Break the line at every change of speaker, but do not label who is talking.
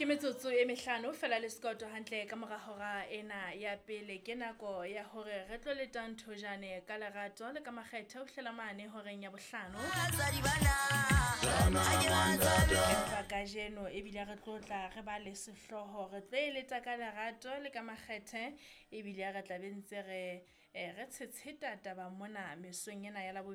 Ke metsotso e mehlano fela le sekoto hantle ka mora hora ena ya pele ke nako ya hore re tlo leta nthojane ka lerato le ka makgethe ho hlela mane horeng ya bohlano empa ka jeno ebile re tlotla re ba le sehloho re tlo eletsa ka lerato le ka makgethe ebile re tla bentse re tshetseta taba mona mesong ena ya la